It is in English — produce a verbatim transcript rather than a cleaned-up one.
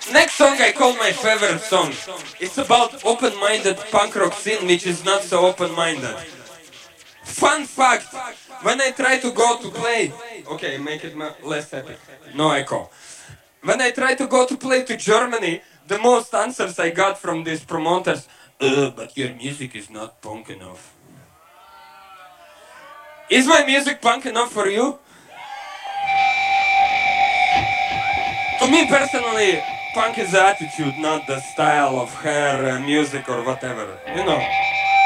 Next song I call my favorite song. It's about open-minded punk rock scene which is not so open-minded. Fun fact, when I try to go to play, okay, make it less epic, no echo. When I try to go to play to Germany, the most answers I got from these promoters, uh, but your music is not punk enough. Is my music punk enough for you? To me personally, punk is the attitude, not the style of hair, uh, music or whatever, you know.